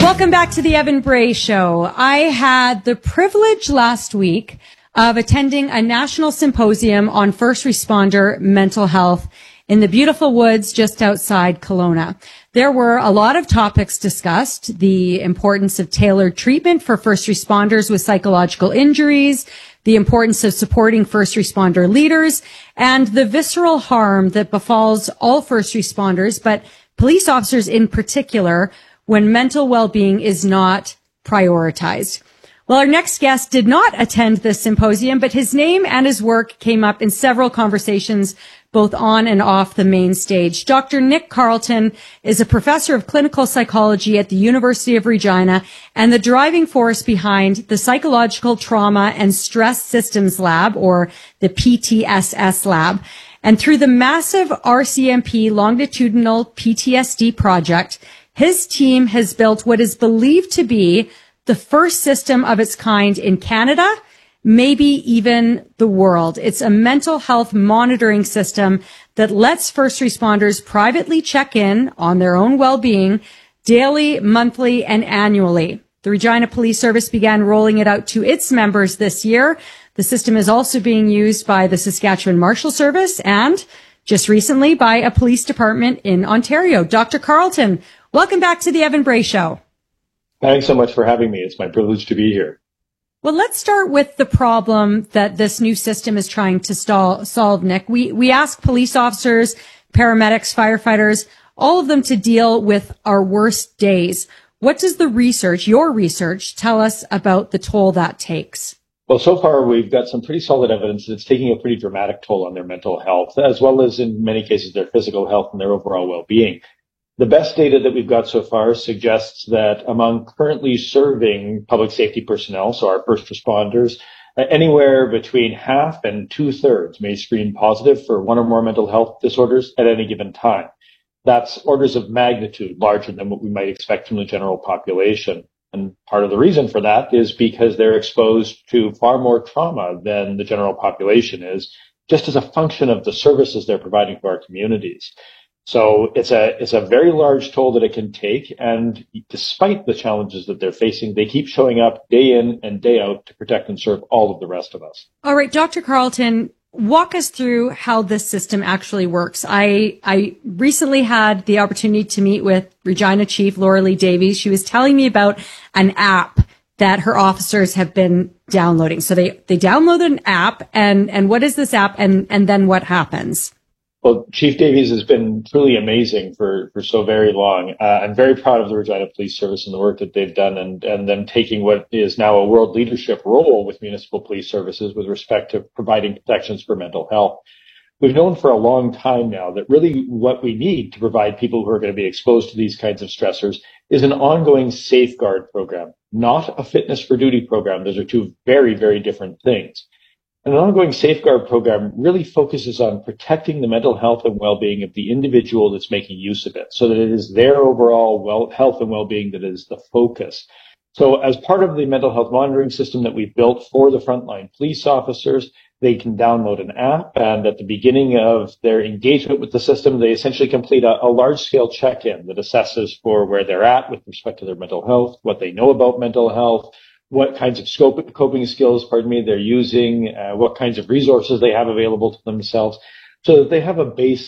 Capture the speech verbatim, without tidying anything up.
Welcome back to the Evan Bray Show. I had the privilege last week of attending a national symposium on first responder mental health in the beautiful woods just outside Kelowna. There were a lot of topics discussed: the importance of tailored treatment for first responders with psychological injuries, the importance of supporting first responder leaders, and the visceral harm that befalls all first responders, but police officers in particular, when mental well-being is not prioritized. Well, our next guest did not attend this symposium, but his name and his work came up in several conversations, both on and off the main stage. Doctor Nick Carleton is a professor of clinical psychology at the University of Regina and the driving force behind the Psychological Trauma and Stress Systems Lab, or the P T S S Lab. And through the massive R C M P longitudinal P T S D project, his team has built what is believed to be the first system of its kind in Canada, maybe even the world. It's a mental health monitoring system that lets first responders privately check in on their own well-being daily, monthly, and annually. The Regina Police Service began rolling it out to its members this year. The system is also being used by the Saskatchewan Marshal Service and just recently by a police department in Ontario. Doctor Carleton, welcome back to the Evan Bray Show. Thanks so much for having me. It's my privilege to be here. Well, let's start with the problem that this new system is trying to stall, solve, Nick. We, we ask police officers, paramedics, firefighters, all of them to deal with our worst days. What does the research, your research, tell us about the toll that takes? Well, so far we've got some pretty solid evidence that it's taking a pretty dramatic toll on their mental health, as well as in many cases their physical health and their overall well-being. The best data that we've got so far suggests that among currently serving public safety personnel, so our first responders, anywhere between half and two-thirds may screen positive for one or more mental health disorders at any given time. That's orders of magnitude larger than what we might expect from the general population. And part of the reason for that is because they're exposed to far more trauma than the general population is, just as a function of the services they're providing to our communities. So it's a it's a very large toll that it can take, and despite the challenges that they're facing, they keep showing up day in and day out to protect and serve all of the rest of us. All right, Doctor Carleton, walk us through how this system actually works. I I recently had the opportunity to meet with Regina Chief Laura Lee Davies. She was telling me about an app that her officers have been downloading. So they they downloaded an app, and and what is this app, and and then what happens? Well, Chief Davies has been truly amazing for, for so very long. Uh, I'm very proud of the Regina Police Service and the work that they've done, and, and them taking what is now a world leadership role with municipal police services with respect to providing protections for mental health. We've known for a long time now that really what we need to provide people who are going to be exposed to these kinds of stressors is an ongoing safeguard program, not a fitness for duty program. Those are two very, very different things. An ongoing safeguard program really focuses on protecting the mental health and well-being of the individual that's making use of it, so that it is their overall well, health and well-being that is the focus. So as part of the mental health monitoring system that we've built for the frontline police officers, they can download an app, and at the beginning of their engagement with the system, they essentially complete a, a large-scale check-in that assesses for where they're at with respect to their mental health, what they know about mental health, what kinds of scope, coping skills, pardon me, they're using, uh, what kinds of resources they have available to themselves, so that they have a base